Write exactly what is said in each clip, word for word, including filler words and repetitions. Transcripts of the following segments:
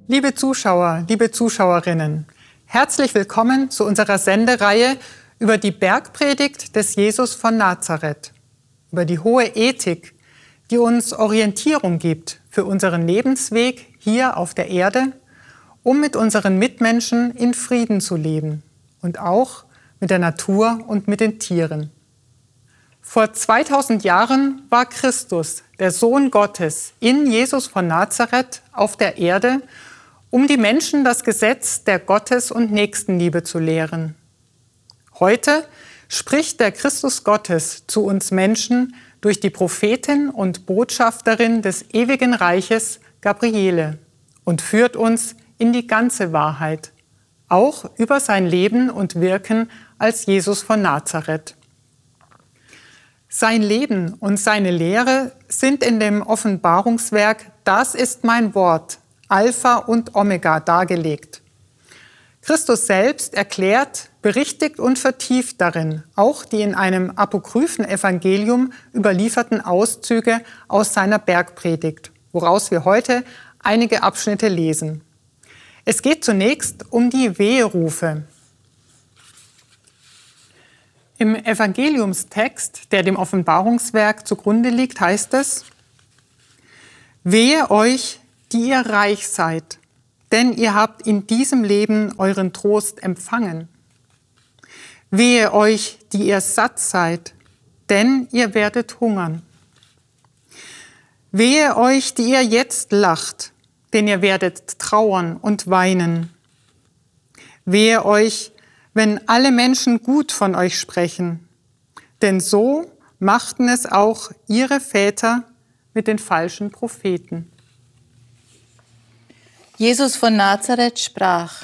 Liebe Zuschauer, liebe Zuschauerinnen, herzlich willkommen zu unserer Sendereihe über die Bergpredigt des Jesus von Nazareth, über die hohe Ethik, die uns Orientierung gibt für unseren Lebensweg hier auf der Erde, um mit unseren Mitmenschen in Frieden zu leben und auch mit der Natur und mit den Tieren. Vor zweitausend Jahren war Christus, der Sohn Gottes, in Jesus von Nazareth auf der Erde, um die Menschen das Gesetz der Gottes- und Nächstenliebe zu lehren. Heute spricht der Christus Gottes zu uns Menschen durch die Prophetin und Botschafterin des ewigen Reiches, Gabriele, und führt uns in die ganze Wahrheit, auch über sein Leben und Wirken als Jesus von Nazareth. Sein Leben und seine Lehre sind in dem Offenbarungswerk „Das ist mein Wort, Alpha und Omega" dargelegt. Christus selbst erklärt, berichtigt und vertieft darin auch die in einem apokryphen Evangelium überlieferten Auszüge aus seiner Bergpredigt, woraus wir heute einige Abschnitte lesen. Es geht zunächst um die Weherufe. Im Evangeliumstext, der dem Offenbarungswerk zugrunde liegt, heißt es: Wehe euch, die ihr reich seid, denn ihr habt in diesem Leben euren Trost empfangen. Wehe euch, die ihr satt seid, denn ihr werdet hungern. Wehe euch, die ihr jetzt lacht, denn ihr werdet trauern und weinen. Wehe euch, wenn alle Menschen gut von euch sprechen, denn so machten es auch ihre Väter mit den falschen Propheten. Jesus von Nazareth sprach: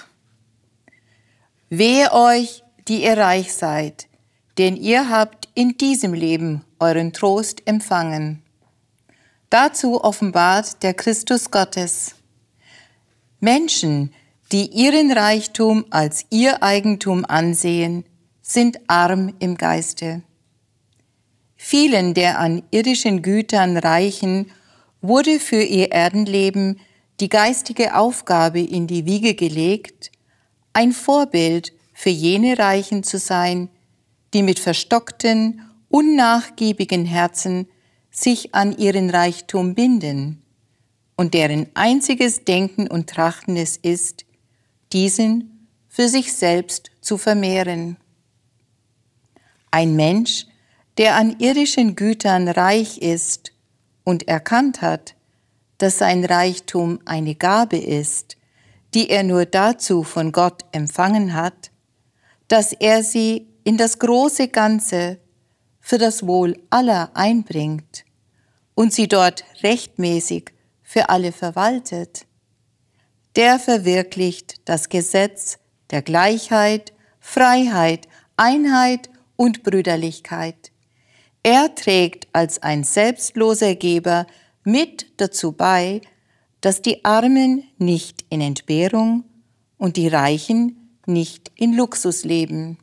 Wehe euch, die ihr reich seid, denn ihr habt in diesem Leben euren Trost empfangen. Dazu offenbart der Christus Gottes: Menschen, die ihren Reichtum als ihr Eigentum ansehen, sind arm im Geiste. Vielen der an irdischen Gütern Reichen wurde für ihr Erdenleben die geistige Aufgabe in die Wiege gelegt, ein Vorbild für jene Reichen zu sein, die mit verstockten, unnachgiebigen Herzen sich an ihren Reichtum binden und deren einziges Denken und Trachten es ist, diesen für sich selbst zu vermehren. Ein Mensch, der an irdischen Gütern reich ist und erkannt hat, dass sein Reichtum eine Gabe ist, die er nur dazu von Gott empfangen hat, dass er sie in das große Ganze für das Wohl aller einbringt und sie dort rechtmäßig für alle verwaltet, der verwirklicht das Gesetz der Gleichheit, Freiheit, Einheit und Brüderlichkeit. Er trägt als ein selbstloser Geber mit dazu bei, dass die Armen nicht in Entbehrung und die Reichen nicht in Luxus leben.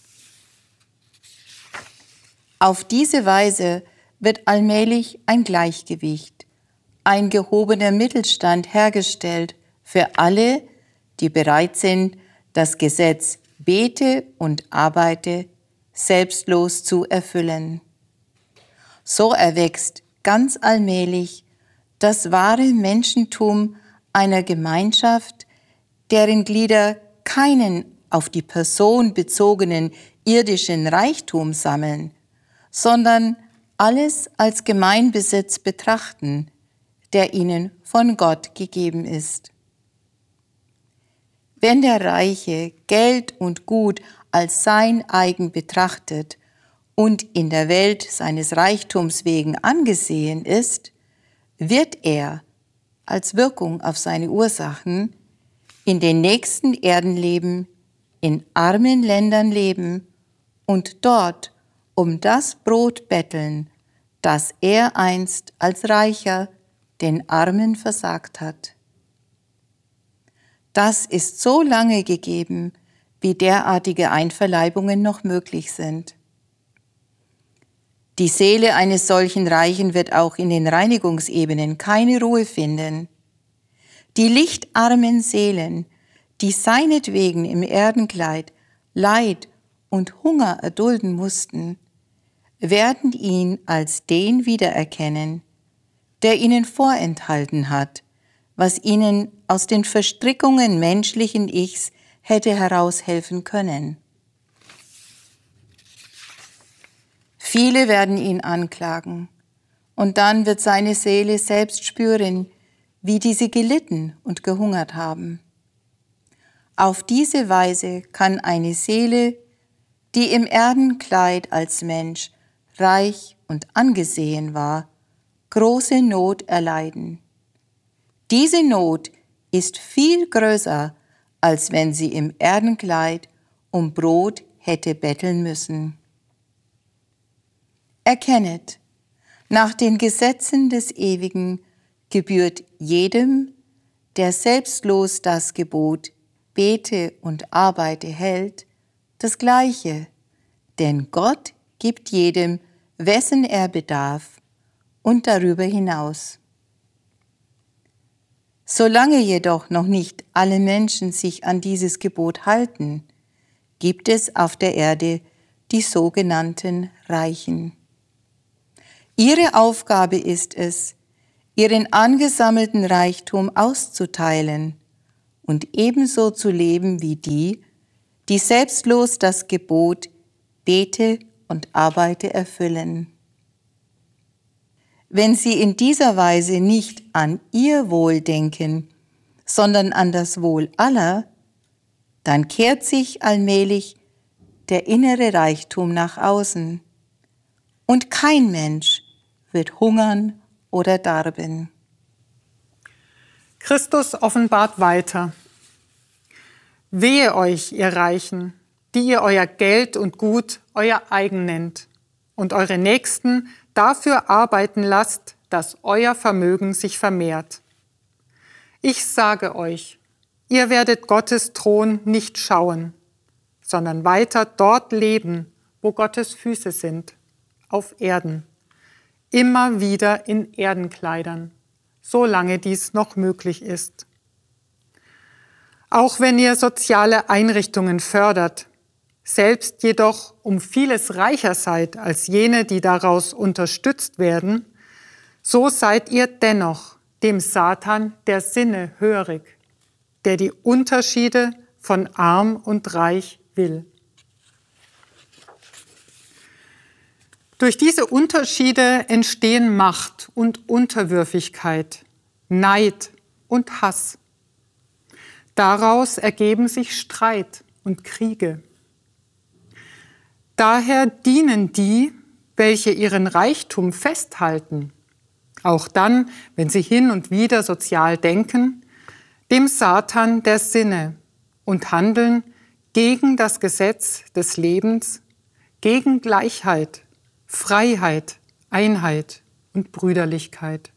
Auf diese Weise wird allmählich ein Gleichgewicht, ein gehobener Mittelstand hergestellt für alle, die bereit sind, das Gesetz bete und arbeite selbstlos zu erfüllen. So erwächst ganz allmählich das wahre Menschentum einer Gemeinschaft, deren Glieder keinen auf die Person bezogenen irdischen Reichtum sammeln, sondern alles als Gemeinbesitz betrachten, der ihnen von Gott gegeben ist. Wenn der Reiche Geld und Gut als sein eigen betrachtet und in der Welt seines Reichtums wegen angesehen ist, wird er als Wirkung auf seine Ursachen in den nächsten Erden leben, in armen Ländern leben und dort um das Brot betteln, das er einst als Reicher den Armen versagt hat. Das ist so lange gegeben, wie derartige Einverleibungen noch möglich sind. Die Seele eines solchen Reichen wird auch in den Reinigungsebenen keine Ruhe finden. Die lichtarmen Seelen, die seinetwegen im Erdenkleid Leid und Hunger erdulden mussten, werden ihn als den wiedererkennen, der ihnen vorenthalten hat, was ihnen aus den Verstrickungen menschlichen Ichs hätte heraushelfen können. Viele werden ihn anklagen, und dann wird seine Seele selbst spüren, wie diese gelitten und gehungert haben. Auf diese Weise kann eine Seele, die im Erdenkleid als Mensch reich und angesehen war, große Not erleiden. Diese Not ist viel größer, als wenn sie im Erdenkleid um Brot hätte betteln müssen. Erkennet, nach den Gesetzen des Ewigen gebührt jedem, der selbstlos das Gebot bete und arbeite hält, das Gleiche, denn Gott gibt jedem, wessen er bedarf, und darüber hinaus. Solange jedoch noch nicht alle Menschen sich an dieses Gebot halten, gibt es auf der Erde die sogenannten Reichen. Ihre Aufgabe ist es, ihren angesammelten Reichtum auszuteilen und ebenso zu leben wie die, die selbstlos das Gebot bete und arbeite erfüllen. Wenn sie in dieser Weise nicht an ihr Wohl denken, sondern an das Wohl aller, dann kehrt sich allmählich der innere Reichtum nach außen und kein Mensch wird hungern oder darben. Christus offenbart weiter: Wehe euch, ihr Reichen, die ihr euer Geld und Gut euer eigen nennt und eure Nächsten dafür arbeiten lasst, dass euer Vermögen sich vermehrt. Ich sage euch, ihr werdet Gottes Thron nicht schauen, sondern weiter dort leben, wo Gottes Füße sind, auf Erden, immer wieder in Erdenkleidern, solange dies noch möglich ist. Auch wenn ihr soziale Einrichtungen fördert, selbst jedoch um vieles reicher seid als jene, die daraus unterstützt werden, so seid ihr dennoch dem Satan der Sinne hörig, der die Unterschiede von arm und reich will. Durch diese Unterschiede entstehen Macht und Unterwürfigkeit, Neid und Hass. Daraus ergeben sich Streit und Kriege. Daher dienen die, welche ihren Reichtum festhalten, auch dann, wenn sie hin und wieder sozial denken, dem Satan der Sinne und handeln gegen das Gesetz des Lebens, gegen Gleichheit, Freiheit, Einheit und Brüderlichkeit.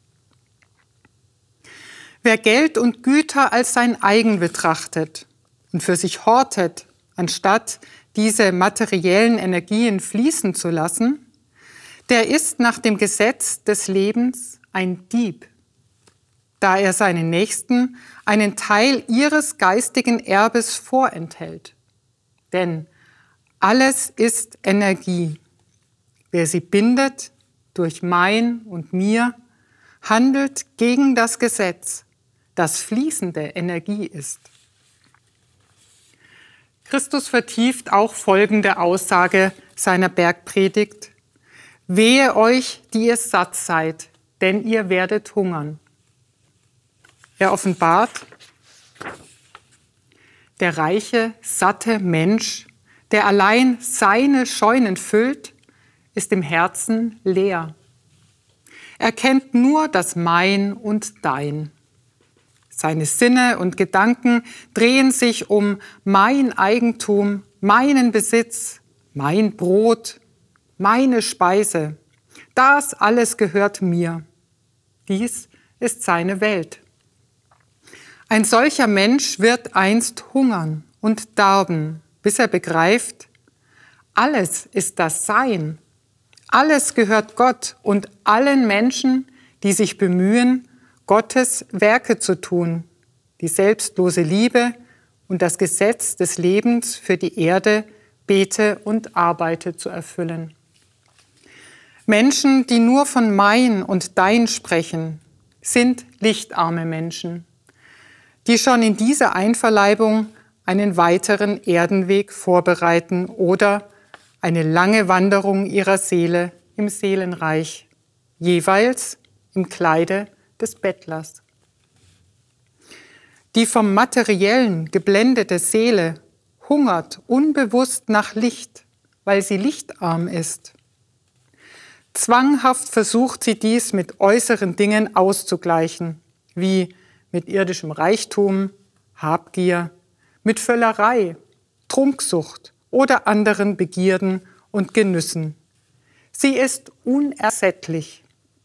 Wer Geld und Güter als sein eigen betrachtet und für sich hortet, anstatt diese materiellen Energien fließen zu lassen, der ist nach dem Gesetz des Lebens ein Dieb, da er seinen Nächsten einen Teil ihres geistigen Erbes vorenthält. Denn alles ist Energie. Wer sie bindet durch mein und mir, handelt gegen das Gesetz, das fließende Energie ist. Christus vertieft auch folgende Aussage seiner Bergpredigt: Wehe euch, die ihr satt seid, denn ihr werdet hungern. Er offenbart, der reiche, satte Mensch, der allein seine Scheunen füllt, ist im Herzen leer. Er kennt nur das Mein und Dein. Seine Sinne und Gedanken drehen sich um mein Eigentum, meinen Besitz, mein Brot, meine Speise. Das alles gehört mir. Dies ist seine Welt. Ein solcher Mensch wird einst hungern und darben, bis er begreift, alles ist das Sein. Alles gehört Gott und allen Menschen, die sich bemühen, Gottes Werke zu tun, die selbstlose Liebe und das Gesetz des Lebens für die Erde bete und arbeite zu erfüllen. Menschen, die nur von mein und dein sprechen, sind lichtarme Menschen, die schon in dieser Einverleibung einen weiteren Erdenweg vorbereiten oder eine lange Wanderung ihrer Seele im Seelenreich, jeweils im Kleide des Bettlers. Die vom Materiellen geblendete Seele hungert unbewusst nach Licht, weil sie lichtarm ist. Zwanghaft versucht sie dies mit äußeren Dingen auszugleichen, wie mit irdischem Reichtum, Habgier, mit Völlerei, Trunksucht oder anderen Begierden und Genüssen. Sie ist unersättlich.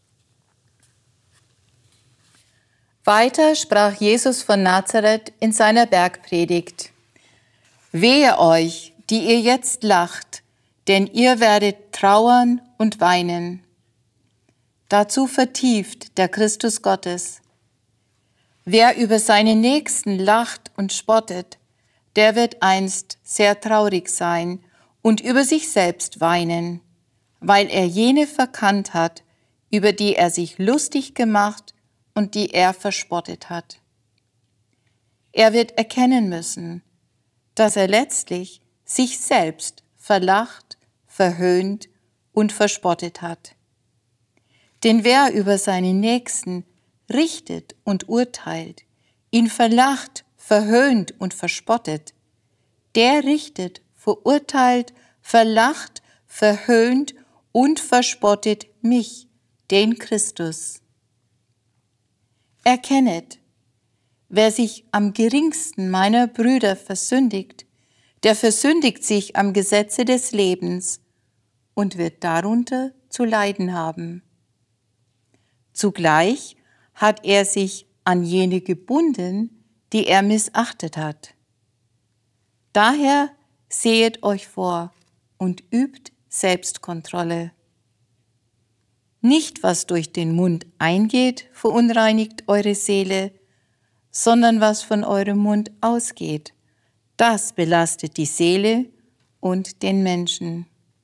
Weiter sprach Jesus von Nazareth in seiner Bergpredigt: Wehe euch, die ihr jetzt lacht, denn ihr werdet trauern und weinen. Dazu vertieft der Christus Gottes. Wer über seinen Nächsten lacht und spottet, der wird einst sehr traurig sein und über sich selbst weinen, weil er jene verkannt hat, über die er sich lustig gemacht und die er verspottet hat. Er wird erkennen müssen, dass er letztlich sich selbst verlacht, verhöhnt und verspottet hat. Denn wer über seinen Nächsten richtet und urteilt, ihn verlacht, verhöhnt und verspottet, der richtet, verurteilt, verlacht, verhöhnt und verspottet mich, den Christus. Erkennet, wer sich am geringsten meiner Brüder versündigt, der versündigt sich am Gesetze des Lebens und wird darunter zu leiden haben. Zugleich hat er sich an jene gebunden, die er missachtet hat. Daher sehet euch vor und übt Selbstkontrolle. Nicht, was durch den Mund eingeht, verunreinigt eure Seele, sondern was von eurem Mund ausgeht, das belastet die Seele und den Menschen.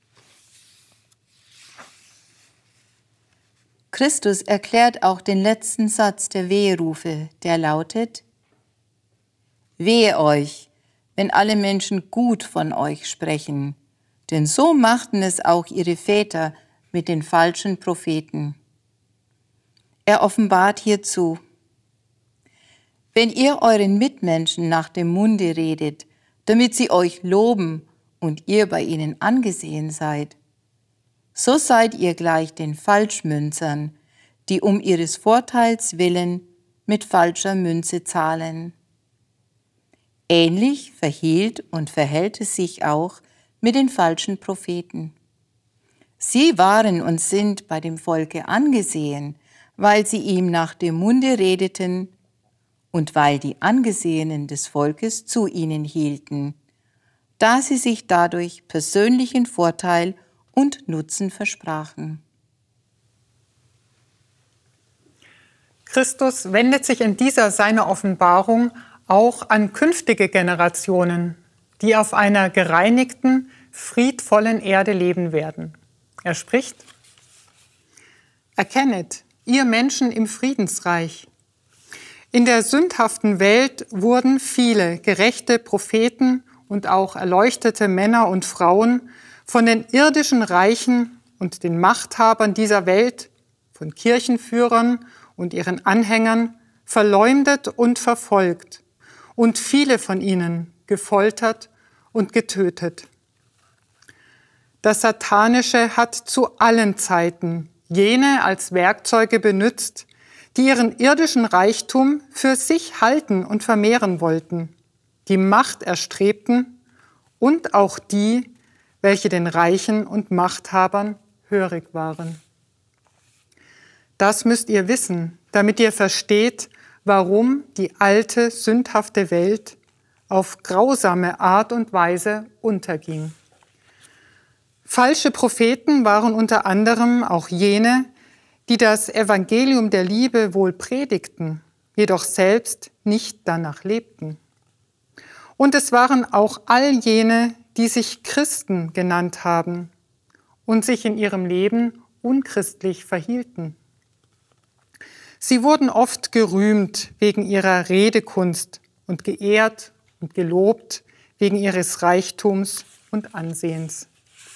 Christus erklärt auch den letzten Satz der Weherufe, der lautet: Wehe euch, wenn alle Menschen gut von euch sprechen, denn so machten es auch ihre Väter mit den falschen Propheten. Er offenbart hierzu: Wenn ihr euren Mitmenschen nach dem Munde redet, damit sie euch loben und ihr bei ihnen angesehen seid, so seid ihr gleich den Falschmünzern, die um ihres Vorteils willen mit falscher Münze zahlen. Ähnlich verhielt und verhält es sich auch mit den falschen Propheten. Sie waren und sind bei dem Volke angesehen, weil sie ihm nach dem Munde redeten und weil die Angesehenen des Volkes zu ihnen hielten, da sie sich dadurch persönlichen Vorteil und Nutzen versprachen. Christus wendet sich in dieser seiner Offenbarung auch an künftige Generationen, die auf einer gereinigten, friedvollen Erde leben werden. Er spricht: Erkennet, ihr Menschen im Friedensreich. In der sündhaften Welt wurden viele gerechte Propheten und auch erleuchtete Männer und Frauen von den irdischen Reichen und den Machthabern dieser Welt, von Kirchenführern und ihren Anhängern, verleumdet und verfolgt und viele von ihnen gefoltert und getötet. Das Satanische hat zu allen Zeiten jene als Werkzeuge benutzt, die ihren irdischen Reichtum für sich halten und vermehren wollten, die Macht erstrebten und auch die, welche den Reichen und Machthabern hörig waren. Das müsst ihr wissen, damit ihr versteht, warum die alte, sündhafte Welt auf grausame Art und Weise unterging. Falsche Propheten waren unter anderem auch jene, die das Evangelium der Liebe wohl predigten, jedoch selbst nicht danach lebten. Und es waren auch all jene, die sich Christen genannt haben und sich in ihrem Leben unchristlich verhielten. Sie wurden oft gerühmt wegen ihrer Redekunst und geehrt und gelobt wegen ihres Reichtums und Ansehens.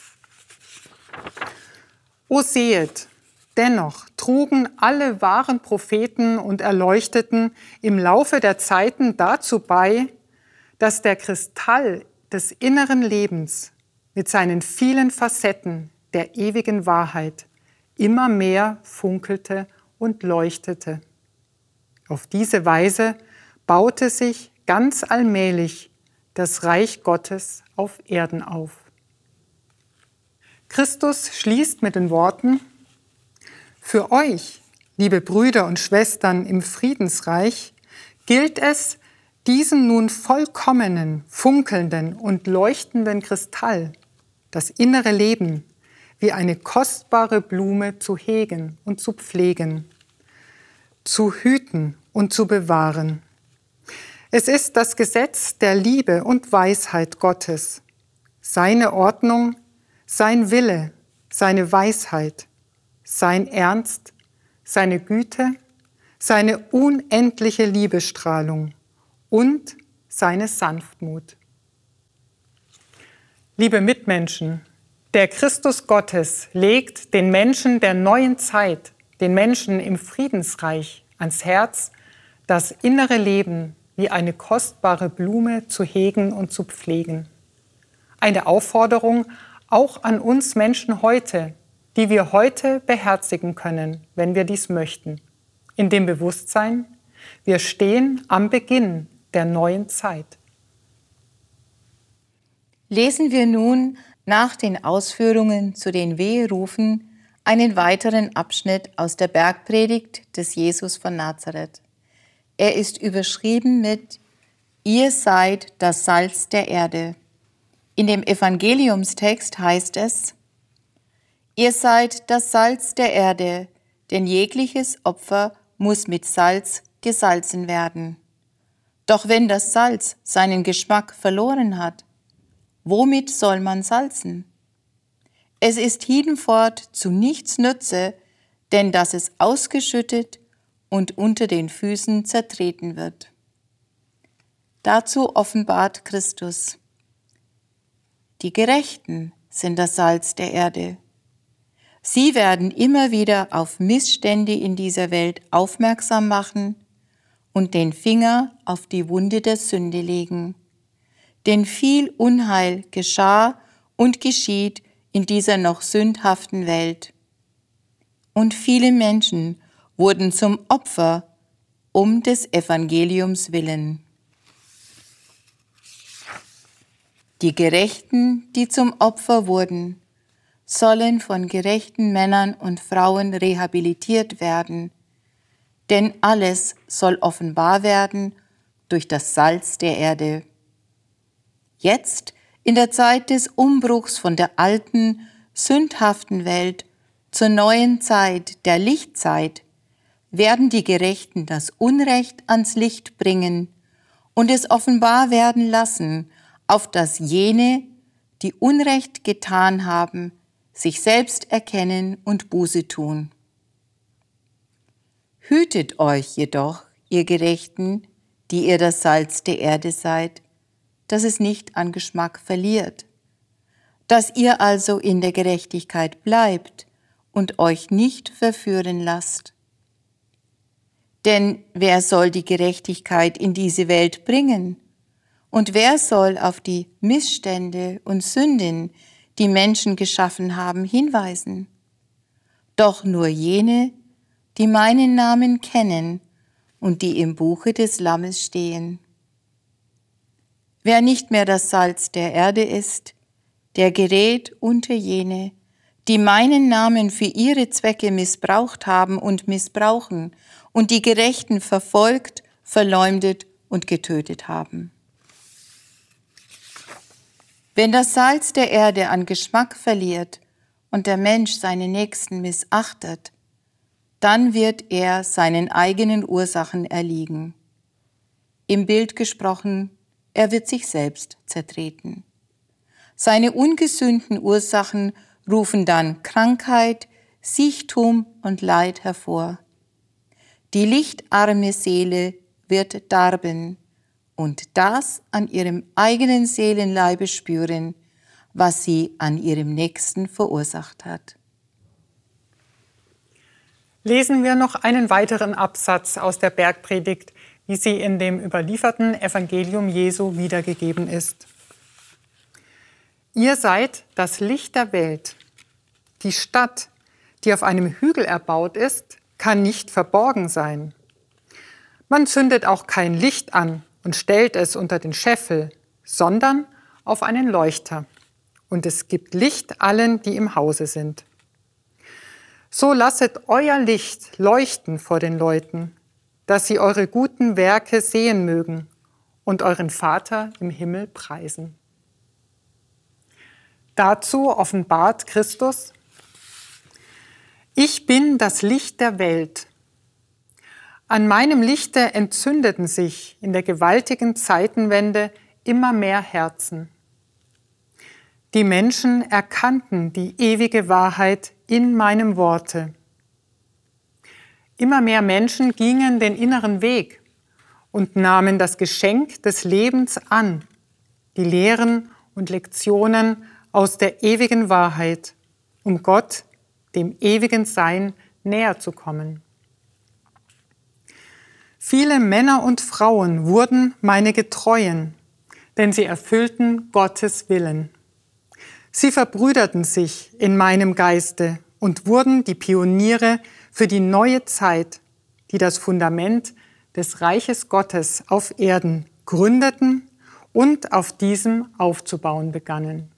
O sehet, dennoch trugen alle wahren Propheten und Erleuchteten im Laufe der Zeiten dazu bei, dass der Kristall des inneren Lebens mit seinen vielen Facetten der ewigen Wahrheit immer mehr funkelte und leuchtete. Auf diese Weise baute sich ganz allmählich das Reich Gottes auf Erden auf. Christus schließt mit den Worten: Für euch, liebe Brüder und Schwestern im Friedensreich, gilt es, diesen nun vollkommenen, funkelnden und leuchtenden Kristall, das innere Leben, wie eine kostbare Blume zu hegen und zu pflegen, zu hüten und zu bewahren. Es ist das Gesetz der Liebe und Weisheit Gottes, seine Ordnung, sein Wille, seine Weisheit, sein Ernst, seine Güte, seine unendliche Liebestrahlung und seine Sanftmut. Liebe Mitmenschen, der Christus Gottes legt den Menschen der neuen Zeit, den Menschen im Friedensreich ans Herz, das innere Leben wie eine kostbare Blume zu hegen und zu pflegen. Eine Aufforderung auch an uns Menschen heute, die wir heute beherzigen können, wenn wir dies möchten, in dem Bewusstsein, wir stehen am Beginn der neuen Zeit. Lesen wir nun nach den Ausführungen zu den Weherufen einen weiteren Abschnitt aus der Bergpredigt des Jesus von Nazareth. Er ist überschrieben mit Ihr seid das Salz der Erde. In dem Evangeliumstext heißt es: Ihr seid das Salz der Erde, denn jegliches Opfer muss mit Salz gesalzen werden. Doch wenn das Salz seinen Geschmack verloren hat, womit soll man salzen? Es ist hinfort zu nichts Nütze, denn dass es ausgeschüttet und unter den Füßen zertreten wird. Dazu offenbart Christus: Die Gerechten sind das Salz der Erde. Sie werden immer wieder auf Missstände in dieser Welt aufmerksam machen und den Finger auf die Wunde der Sünde legen. Denn viel Unheil geschah und geschieht in dieser noch sündhaften Welt. Und viele Menschen wurden zum Opfer um des Evangeliums willen. Die Gerechten, die zum Opfer wurden, sollen von gerechten Männern und Frauen rehabilitiert werden, denn alles soll offenbar werden durch das Salz der Erde. Jetzt, in der Zeit des Umbruchs von der alten, sündhaften Welt zur neuen Zeit, der Lichtzeit, werden die Gerechten das Unrecht ans Licht bringen und es offenbar werden lassen, auf dass jene, die Unrecht getan haben, sich selbst erkennen und Buße tun. Hütet euch jedoch, ihr Gerechten, die ihr das Salz der Erde seid, dass es nicht an Geschmack verliert, dass ihr also in der Gerechtigkeit bleibt und euch nicht verführen lasst. Denn wer soll die Gerechtigkeit in diese Welt bringen? Und wer soll auf die Missstände und Sünden, die Menschen geschaffen haben, hinweisen? Doch nur jene, die meinen Namen kennen und die im Buche des Lammes stehen. Wer nicht mehr das Salz der Erde ist, der gerät unter jene, die meinen Namen für ihre Zwecke missbraucht haben und missbrauchen und die Gerechten verfolgt, verleumdet und getötet haben. Wenn das Salz der Erde an Geschmack verliert und der Mensch seine Nächsten missachtet, dann wird er seinen eigenen Ursachen erliegen. Im Bild gesprochen, er wird sich selbst zertreten. Seine ungesünden Ursachen rufen dann Krankheit, Siechtum und Leid hervor. Die lichtarme Seele wird darben und das an ihrem eigenen Seelenleibe spüren, was sie an ihrem Nächsten verursacht hat. Lesen wir noch einen weiteren Absatz aus der Bergpredigt, wie sie in dem überlieferten Evangelium Jesu wiedergegeben ist. Ihr seid das Licht der Welt. Die Stadt, die auf einem Hügel erbaut ist, kann nicht verborgen sein. Man zündet auch kein Licht an und stellt es unter den Scheffel, sondern auf einen Leuchter. Und es gibt Licht allen, die im Hause sind. So lasset euer Licht leuchten vor den Leuten, dass sie eure guten Werke sehen mögen und euren Vater im Himmel preisen. Dazu offenbart Christus: Ich bin das Licht der Welt. An meinem Lichte entzündeten sich in der gewaltigen Zeitenwende immer mehr Herzen. Die Menschen erkannten die ewige Wahrheit in meinem Worte. Immer mehr Menschen gingen den inneren Weg und nahmen das Geschenk des Lebens an, die Lehren und Lektionen aus der ewigen Wahrheit, um Gott, dem ewigen Sein, näher zu kommen. Viele Männer und Frauen wurden meine Getreuen, denn sie erfüllten Gottes Willen. Sie verbrüderten sich in meinem Geiste und wurden die Pioniere für die neue Zeit, die das Fundament des Reiches Gottes auf Erden gründeten und auf diesem aufzubauen begannen.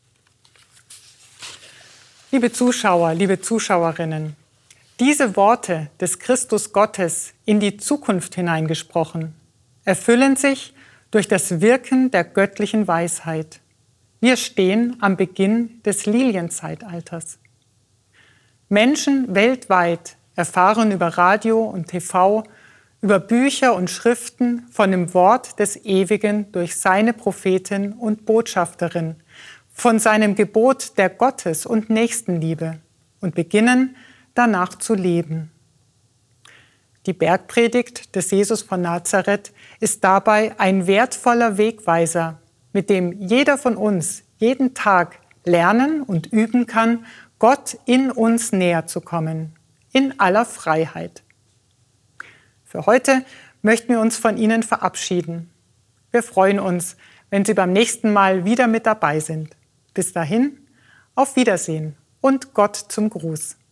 Liebe Zuschauer, liebe Zuschauerinnen, diese Worte des Christus Gottes in die Zukunft hineingesprochen, erfüllen sich durch das Wirken der göttlichen Weisheit. Wir stehen am Beginn des Lilienzeitalters. Menschen weltweit erfahren über Radio und T V, über Bücher und Schriften von dem Wort des Ewigen durch seine Prophetin und Botschafterin, von seinem Gebot der Gottes- und Nächstenliebe und beginnen danach zu leben. Die Bergpredigt des Jesus von Nazareth ist dabei ein wertvoller Wegweiser, mit dem jeder von uns jeden Tag lernen und üben kann, Gott in uns näher zu kommen, in aller Freiheit. Für heute möchten wir uns von Ihnen verabschieden. Wir freuen uns, wenn Sie beim nächsten Mal wieder mit dabei sind. Bis dahin, auf Wiedersehen und Gott zum Gruß.